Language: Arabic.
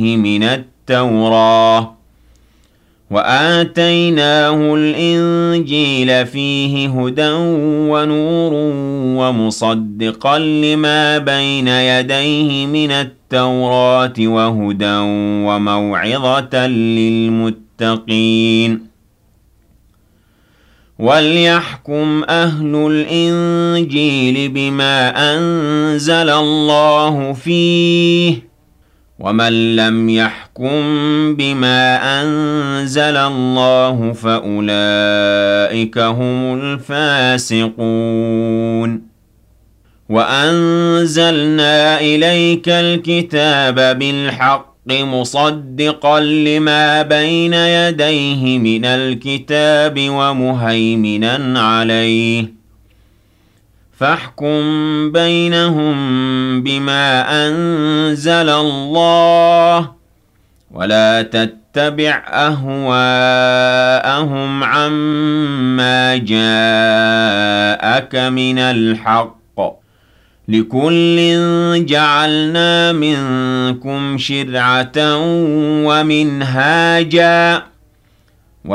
من التوراة وآتيناه الإنجيل فيه هدى ونور ومصدقا لما بين يديه من التوراة وهدى وموعظة للمتقين وليحكم أهل الإنجيل بما أنزل الله فيه ومن لم يحكم بما أنزل الله فأولئك هم الفاسقون وأنزلنا إليك الكتاب بالحق مصدقا لما بين يديه من الكتاب ومهيمنا عليه فاحكم بينهم بما أنزل الله ولا تتبع أهواءهم عما جاءك من الحق لكل جعلنا منكم شرعة ومنهاجا